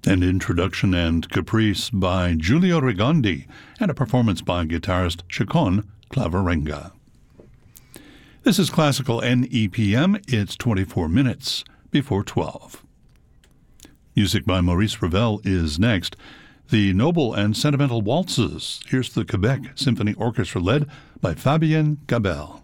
An introduction and caprice by Giulio Rigondi and a performance by guitarist Chacon Claverenga. This is Classical NEPM. It's 24 minutes before 12. Music by Maurice Ravel is next. The Noble and Sentimental Waltzes. Here's the Quebec Symphony Orchestra led by Fabien Gabel.